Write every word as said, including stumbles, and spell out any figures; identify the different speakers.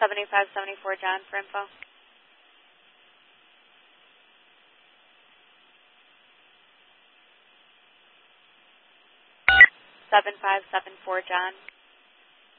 Speaker 1: seventy-five seventy-four John for info. seven five seven four John.